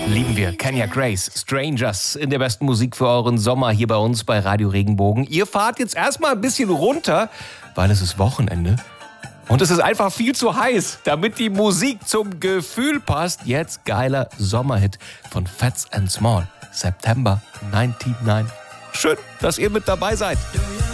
Lieben wir. Kenya Grace, Strangers in der besten Musik für euren Sommer hier bei uns bei Radio Regenbogen. Ihr fahrt jetzt erstmal ein bisschen runter, weil es ist Wochenende. Und es ist einfach viel zu heiß, damit die Musik zum Gefühl passt. Jetzt geiler Sommerhit von Fats and Small. September 99. Schön, dass ihr mit dabei seid.